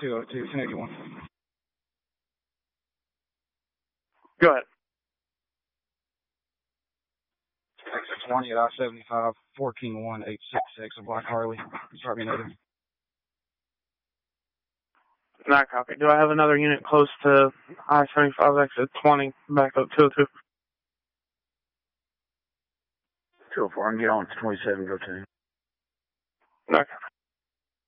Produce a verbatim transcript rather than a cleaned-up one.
two oh two, ten eighty-one. Go ahead. Exit twenty at I seventy-five, fourteen one eight six six, a black Harley. Start me native. Not copy. Do I have another unit close to I seventy-five, exit twenty, back up two oh two? two oh four, I can get on to twenty-seven, go to. Not copy.